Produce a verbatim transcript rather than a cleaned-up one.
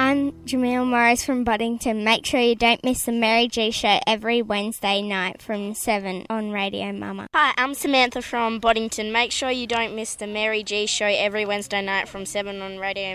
I'm Jamil Morris from Boddington. Make sure you don't miss the Mary G Show every Wednesday night from seven on Radio Mama. Hi, I'm Samantha from Boddington. Make sure you don't miss the Mary G Show every Wednesday night from seven on Radio